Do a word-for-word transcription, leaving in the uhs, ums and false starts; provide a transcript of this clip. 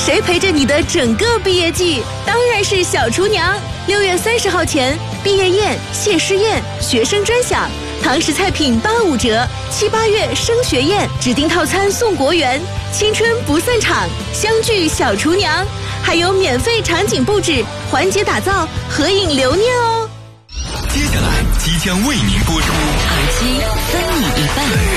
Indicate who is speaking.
Speaker 1: 谁陪着你的整个毕业季？当然是小厨娘。六月三十号前，毕业宴、谢师宴、学生专享，堂食菜品八五折，七八月升学宴指定套餐送国园，青春不散场，相聚小厨娘，还有免费场景布置、环节打造、合影留念哦。
Speaker 2: 接下来即将为您播出，
Speaker 3: 耳机分你一半。